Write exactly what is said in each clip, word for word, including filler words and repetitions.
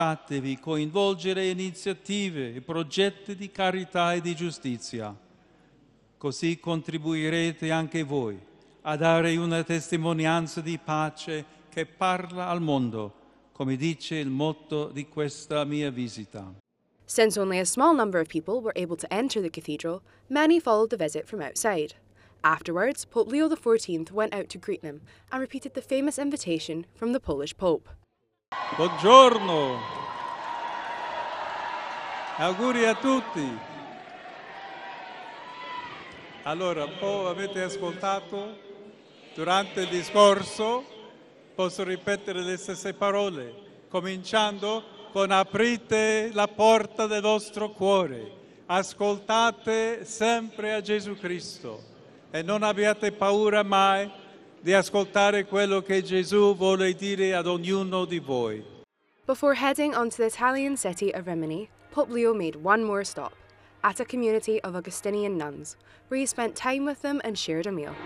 Fatevi coinvolgere iniziative e progetti di carità e di giustizia. Così contribuirete anche voi a dare una testimonianza di pace che parla al mondo, come dice il motto di questa mia visita. Since only a small number of people were able to enter the cathedral, many followed the visit from outside. Afterwards, Pope Leo the fourteenth went out to greet them and repeated the famous invitation from the Polish Pope. Buongiorno! Auguri a tutti! Allora, un po' avete ascoltato durante il discorso, posso ripetere le stesse parole, cominciando con aprite la porta del vostro cuore, ascoltate sempre a Gesù Cristo e non abbiate paura mai di ascoltare quello che Gesù vuole dire ad ognuno di voi. Before heading on to the Italian city of Rimini, Pope Leo made one more stop, at a community of Augustinian nuns, where he spent time with them and shared a meal.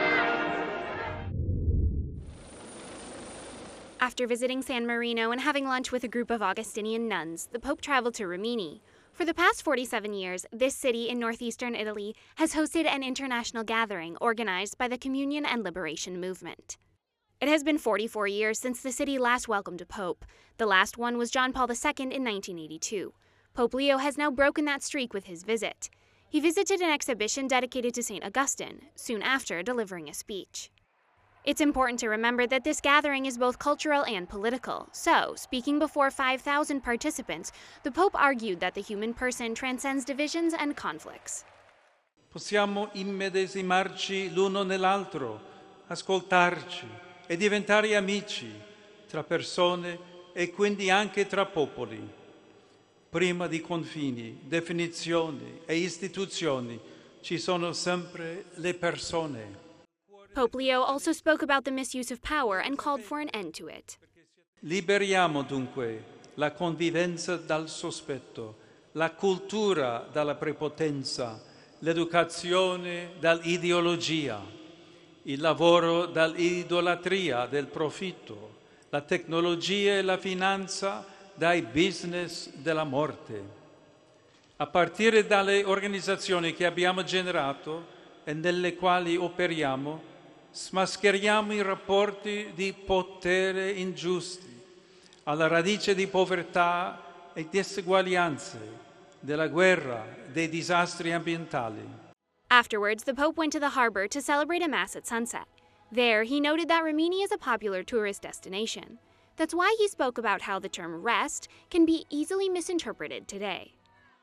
After visiting San Marino and having lunch with a group of Augustinian nuns, the Pope traveled to Rimini. For the past forty-seven years, this city in northeastern Italy has hosted an international gathering organized by the Communion and Liberation Movement. It has been forty-four years since the city last welcomed a pope. The last one was John Paul the Second in nineteen eighty-two. Pope Leo has now broken that streak with his visit. He visited an exhibition dedicated to Saint Augustine, soon after delivering a speech. It's important to remember that this gathering is both cultural and political. So, speaking before five thousand participants, the Pope argued that the human person transcends divisions and conflicts. Possiamo immedesimarci l'uno nell'altro, ascoltarci e diventare amici tra persone e quindi anche tra popoli. Prima di confini, definizioni e istituzioni ci sono sempre le persone. Pope Leo also spoke about the misuse of power and called for an end to it. Liberiamo dunque la convivenza dal sospetto, la cultura dalla prepotenza, l'educazione dall'ideologia, il lavoro dall'idolatria del profitto, la tecnologia e la finanza dai business della morte. A partire dalle organizzazioni che abbiamo generato e nelle quali operiamo, smascheriamo i rapporti di potere ingiusti, alla radice di povertà e diseguaglianze, della guerra, dei disastri ambientali. Afterwards, the Pope went to the harbor to celebrate a Mass at sunset. There, he noted that Rimini is a popular tourist destination. That's why he spoke about how the term rest can be easily misinterpreted today.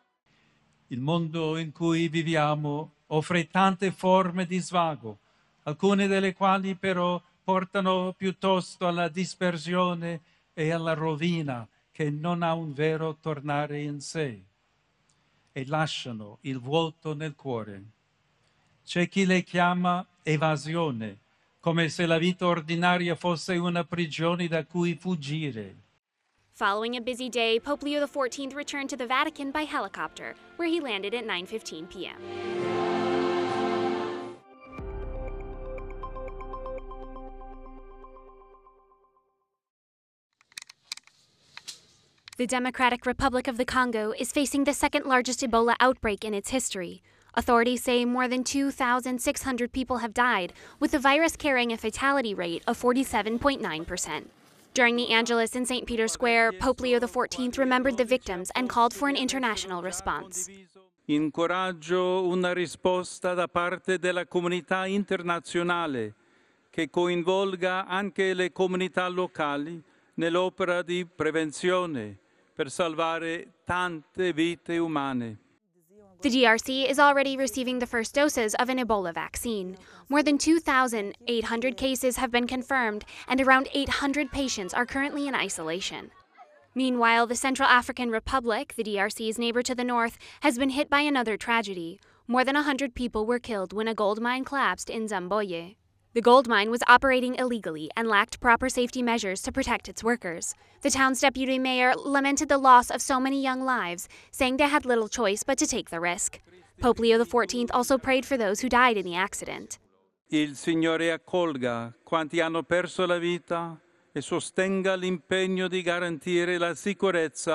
Il mondo in cui viviamo offre tante forme di svago, alcune delle quali però portano piuttosto alla dispersione e alla rovina che non ha un vero tornare in sé e lasciano il vuoto nel cuore. C'è chi le chiama evasione, come se la vita ordinaria fosse una prigione da cui fuggire. Following a busy day, Pope Leo the fourteenth returned to the Vatican by helicopter, where he landed at nine fifteen p m The Democratic Republic of the Congo is facing the second largest Ebola outbreak in its history. Authorities say more than two thousand six hundred people have died, with the virus carrying a fatality rate of forty-seven point nine percent. During the Angelus in Saint Peter's Square, Pope Leo the fourteenth remembered the victims and called for an international response. Incoraggio una risposta da parte della comunità internazionale che coinvolga anche le comunità locali nell'opera di prevenzione per salvare tante vite umane. The D R C is already receiving the first doses of an Ebola vaccine. More than two thousand eight hundred cases have been confirmed, and around eight hundred patients are currently in isolation. Meanwhile, the Central African Republic, the D R C's neighbor to the north, has been hit by another tragedy. More than one hundred people were killed when a gold mine collapsed in Zamboye. The gold mine was operating illegally and lacked proper safety measures to protect its workers. The town's deputy mayor lamented the loss of so many young lives, saying they had little choice but to take the risk. Pope Leo the fourteenth also prayed for those who died in the accident. Il Signore accolga quanti hanno perso la vita e sostenga l'impegno di garantire la sicurezza